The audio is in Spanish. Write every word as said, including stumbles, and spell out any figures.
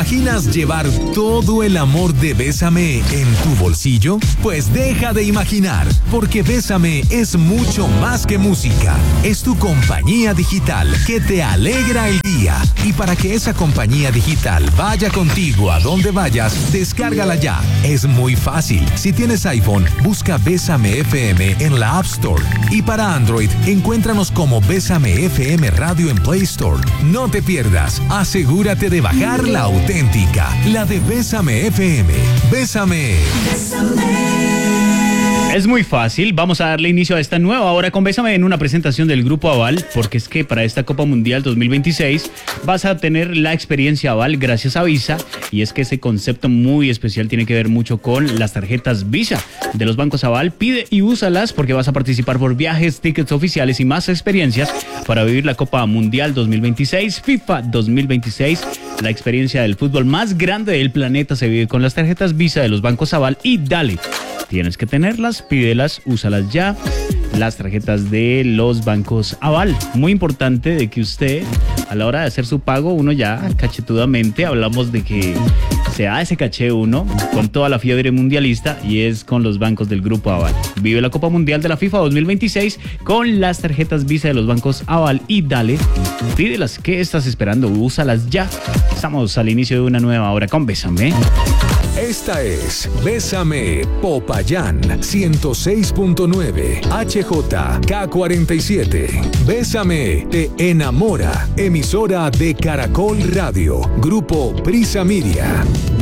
imaginas llevar todo el amor de Bésame en tu bolsillo? Pues deja de imaginar, porque Bésame es mucho más que música. Es tu compañía digital que te alegra el día. Y para que esa compañía digital vaya contigo a donde vayas, descárgala ya. Es muy fácil. Si tienes iPhone, busca Bésame F M en la App Store. Y para Android, encuéntranos como Bésame F M Radio en Play Store. No te pierdas. Asegúrate de bajar la auténtica, la de Bésame F M. Bésame. Es muy fácil, vamos a darle inicio a esta nueva hora con Bésame en una presentación del Grupo Aval, porque es que para esta Copa Mundial dos mil veintiséis vas a tener la experiencia Aval gracias a Visa, y es que ese concepto muy especial tiene que ver mucho con las tarjetas Visa de los bancos Aval. Pide y úsalas porque vas a participar por viajes, tickets oficiales y más experiencias para vivir la Copa Mundial dos mil veintiséis, FIFA dos mil veintiséis. La experiencia del fútbol más grande del planeta se vive con las tarjetas Visa de los bancos Aval y dale. Tienes que tenerlas, pídelas, úsalas ya. Las tarjetas de los bancos Aval. Muy importante de que usted, a la hora de hacer su pago, uno ya cachetudamente, hablamos de que se da ese caché uno con toda la fiebre mundialista, y es con los bancos del Grupo Aval. Vive la Copa Mundial de la FIFA dos mil veintiséis con las tarjetas Visa de los bancos Aval y dale, pídelas. ¿Qué estás esperando? Úsalas ya. Estamos al inicio de una nueva hora con Bésame. Esta es Bésame Popayán ciento seis punto nueve H J K cuarenta y siete. Bésame te enamora. Emisora de Caracol Radio. Grupo Prisa Media.